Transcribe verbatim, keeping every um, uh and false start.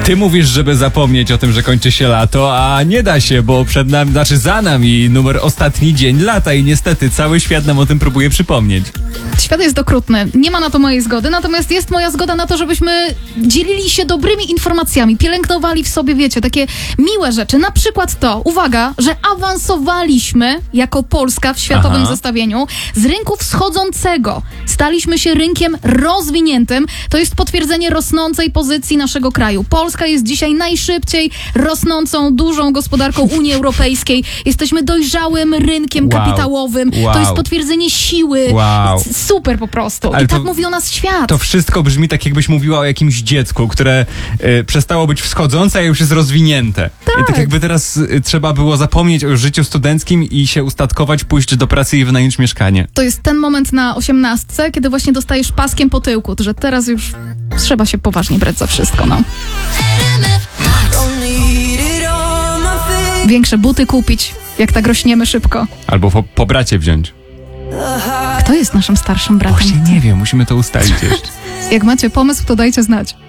Ty mówisz, żeby zapomnieć o tym, że kończy się lato, a nie da się, bo przed nami, znaczy za nami numer ostatni dzień lata i niestety cały świat nam o tym próbuje przypomnieć. Świat jest okrutny. Nie ma na to mojej zgody, natomiast jest moja zgoda na to, żebyśmy dzielili się dobrymi informacjami, pielęgnowali w sobie, wiecie, takie miłe rzeczy. Na przykład to, uwaga, że awansowaliśmy jako Polska w światowym Aha. zestawieniu z rynku wschodzącego. Staliśmy się rynkiem rozwiniętym. To jest potwierdzenie rosnącej pozycji naszego kraju. Polska jest dzisiaj najszybciej rosnącą, dużą gospodarką Unii Europejskiej. Jesteśmy dojrzałym rynkiem Wow. kapitałowym. Wow. To jest potwierdzenie siły. Wow. Super po prostu. Ale I tak to- mówi o nas świat. To wszystko brzmi tak, jakbyś mówiła o jakimś dziecku, które y, przestało być wschodzące, a już jest rozwinięte. Tak. I tak jakby teraz y, trzeba było zapomnieć o życiu studenckim i się ustatkować, pójść do pracy i wynająć mieszkanie. To jest ten moment na osiemnastce, kiedy właśnie dostajesz paskiem po tyłku, że teraz już trzeba się poważnie brać za wszystko, no. Większe buty kupić, jak tak rośniemy szybko. Albo po, po bracie wziąć. Kto jest naszym starszym bratem? Właśnie nie wiem, musimy to ustalić jeszcze. Jak macie pomysł, to dajcie znać.